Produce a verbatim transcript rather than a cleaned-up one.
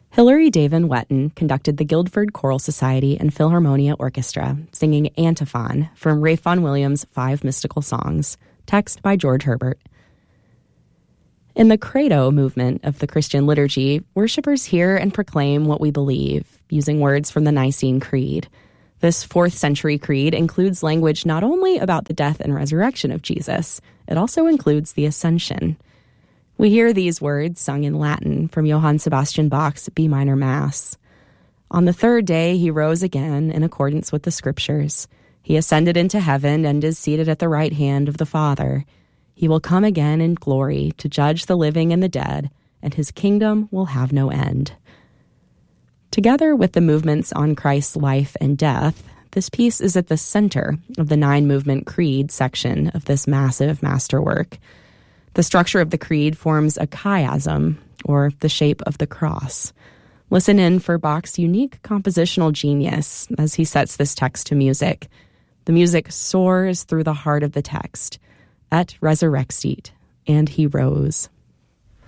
Hilary Davin Wetton conducted the Guildford Choral Society and Philharmonia Orchestra, singing Antiphon from Ralph Vaughan Williams' Five Mystical Songs, text by George Herbert. In the Credo movement of the Christian liturgy, worshipers hear and proclaim what we believe, using words from the Nicene Creed. This fourth century creed includes language not only about the death and resurrection of Jesus, it also includes the Ascension. We hear these words sung in Latin from Johann Sebastian Bach's B minor Mass. On the third day he rose again in accordance with the Scriptures. He ascended into heaven and is seated at the right hand of the Father. He will come again in glory to judge the living and the dead, and his kingdom will have no end. Together with the movements on Christ's life and death, this piece is at the center of the nine-movement creed section of this massive masterwork. The structure of the creed forms a chiasm, or the shape of the cross. Listen in for Bach's unique compositional genius as he sets this text to music. The music soars through the heart of the text. Et resurrexit, and he rose.